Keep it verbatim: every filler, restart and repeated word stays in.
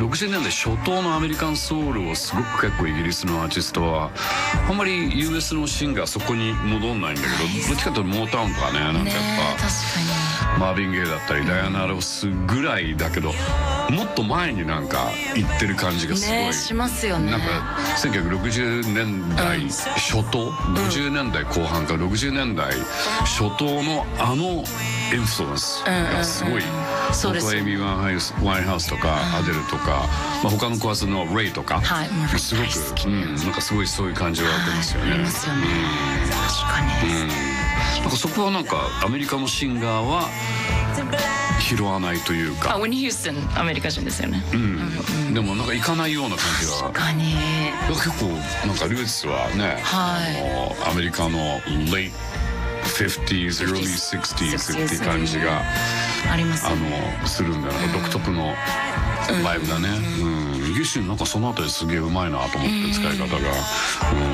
ろくじゅうねんだい初頭のアメリカンソウルをすごく結構イギリスのアーティストはあんまり ユーエス のシンガーそこに戻んないんだけど、どっちかというとモータウンとかね、なんかやっぱマーヴィン・ゲイだったりダイアナ・ロスぐらいだけど、もっと前になんか行ってる感じがすごい、 ね、しますよね。 なんかせんきゅうひゃくろくじゅうねんだい初頭、ごじゅうねんだいこう半からろくじゅうねんだい初頭のあのインフルエンスがすごい、 そうです。 エイミー・ワインハウスとかアデルとか、まあ、他のコアスのレイとか、 はい、もうすごく、うん、なんかすごいそういう感じはありますよね。 ありますよね。確かに。 うん、なんかそこはなんかアメリカのシンガーは拾わないというか、 あ、ウィニー・ヒューストンアメリカ人ですよね。 うん、でもなんか行かないような感じは。 確かに。 結構なんかルーツはね、 はい、 あのアメリカの late fifties early sixties っていう感じがあります、ね、 あのするんだよ。なんか独特のバイブだね。うん、イギリス人なんかそのあたりすげえうまいなと思って、使い方が。うん